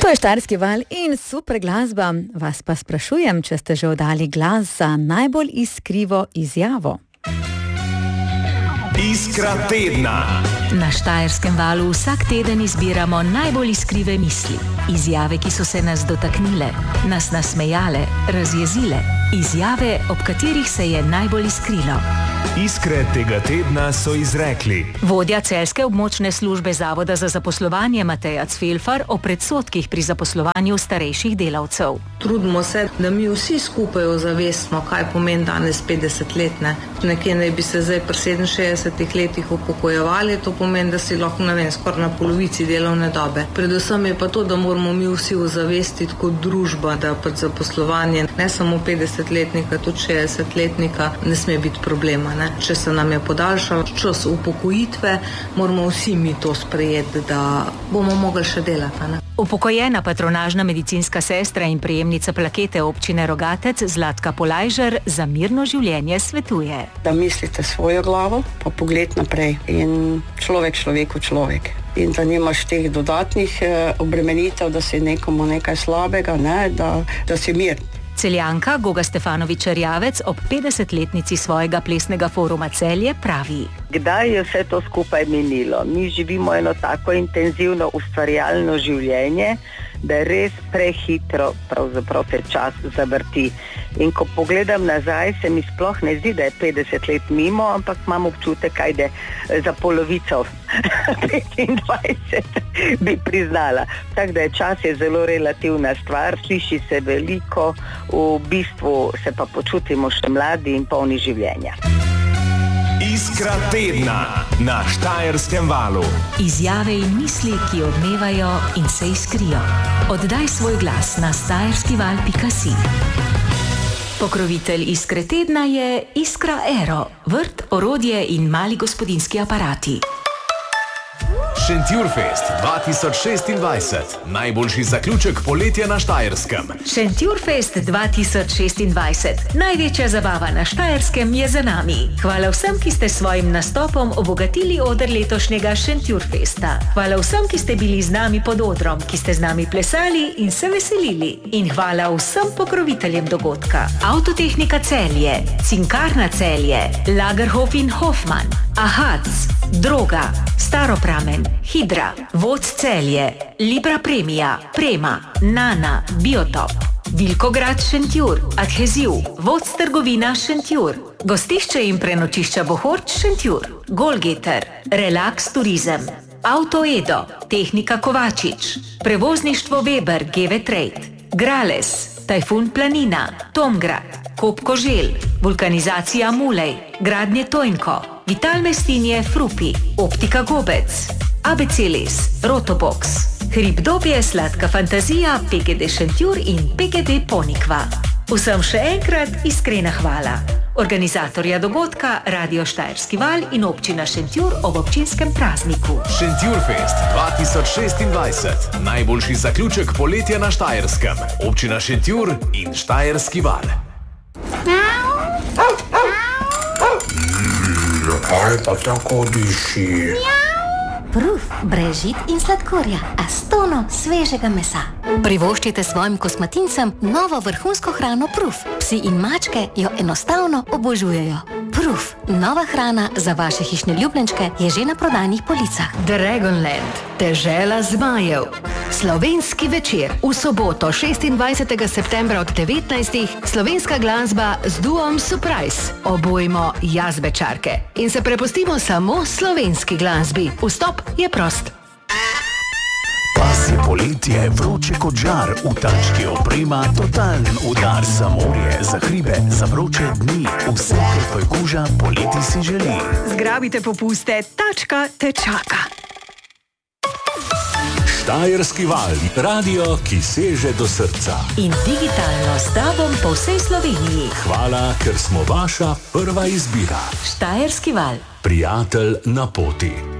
To je Štajerski val in super glasba. Vas pa sprašujem, če ste že oddali glas za najbolj iskrivo izjavo. Iskra tedna. Na Štajerskem valu vsak teden izbiramo najbolj iskrive misli. Izjave, ki so se nas dotaknile, nas nasmejale, razjezile. Izjave, ob katerih se je najbolj iskrilo. Iskre tega tedna so izrekli vodja celjske območne službe Zavoda za zaposlovanje Mateja Cvelfar o predsodkih pri zaposlovanju starejših delavcev. Trudimo se, da mi vsi skupaj ozavestimo, kaj pomeni danes 50 let. Nekje naj bi se zdaj pri 67 letih upokojevali, to pomeni, da si lahko, skoraj na polovici delovne dobe. Predvsem je pa to, da moramo mi vsi ozavestiti kot družba, da pač zaposlovanje ne samo 50-letnika, tudi 60-letnika ne sme biti problema. Če se nam je podaljšal čas upokojitve, moramo vsi mi to sprejeti, da bomo mogli še delati. Upokojena patronažna medicinska sestra in prejemnica plakete občine Rogatec Zlatka Polajžer za mirno življenje svetuje. Da mislite svojo glavo, pa pogled naprej in človeku človek. In da nimaš teh dodatnih obremenitev, da si nekomu nekaj slabega, da si mir. Celjanka Goga Stefanović-Erjavec ob 50-letnici svojega plesnega foruma Celje pravi: Kdaj je vse to skupaj minilo? Mi živimo eno tako intenzivno ustvarjalno življenje, da res prehitro pravzaprav se čas zavrti. In ko pogledam nazaj, se mi sploh ne zdi, da je 50 let mimo, ampak imam občutek, ajde za polovico 25 bi priznala. Tako da je čas je zelo relativna stvar, sliši se veliko, v bistvu se pa počutimo še mladi in polni življenja. Iskra tedna na Štajerskem valu. Izjave in misli, ki odmevajo in se iskrijo. Oddaj svoj glas na štajerskival.si. Pokrovitelj Iskre tedna je Iskra Aero, vrt, orodje in mali gospodinjski aparati. Šentjurfest 2026. Najboljši zaključek poletja na Štajerskem. Šentjurfest 2026. Največja zabava na Štajerskem je za nami. Hvala vsem, ki ste svojim nastopom obogatili oder letošnjega Šentjurfesta. Hvala vsem, ki ste bili z nami pod odrom, ki ste z nami plesali in se veselili. In hvala vsem pokroviteljem dogodka. Avtotehnika Celje, Cinkarna Celje, Lagerhof in Hoffman, Ahac, Droga, Staropramen, Hidra, Voc Celje, Libra Premia, Prema, Nana, Biotop, Vilkograd Šentjur, Adheziv, Voc Trgovina Šentjur, Gostišče in prenočišča Bohorč Šentjur, Golgeter, Relax Turizem, Auto Edo, Tehnika Kovačič, Prevozništvo Weber, GV Trade, Grales, Tajfun Planina, Tomgrad, Kop Koželj, Vulkanizacija Mulej, Gradnje Tojnko, Vital Mestinje Frupi, Optika Gobec, ABCLS, Rotobox, Hribdobje Sladka Fantazija, PGD Šentjur in PGD Ponikva. Vsem še enkrat iskrena hvala. Organizatorja dogodka Radio Štajerski val in občina Šentjur ob občinskem prazniku. Šentjurfest 2026. Najboljši zaključek poletja na Štajerskem. Občina Šentjur in Štajerski val. Kaj pa tako diši? Proof, brez žit in sladkorja, a s tono svežega mesa. Privoščite svojim kosmatincem novo vrhunsko hrano Proof. Psi in mačke jo enostavno obožujejo. Proof, nova hrana za vaše hišne ljubljenčke, je že na prodajnih policah. Dragonland, dežela zmajev. Slovenski večer. V soboto 26. septembra od 19. slovenska glasba z duom Surprise. Obojmo jazbečarke in se prepustimo samo slovenski glasbi. Vstop je prost. Pasje poletje, vroče kot žar, v tački oprema, totalen udar za morje, za hribe, za vroče dni, vse, kar tvoj koža poleti si želi. Zgrabite popuste, tačka te čaka. Štajerski val, radio, ki seže do srca. In digitalno s tobom po vsej Sloveniji. Hvala, ker smo vaša prva izbira. Štajerski val. Prijatelj na poti.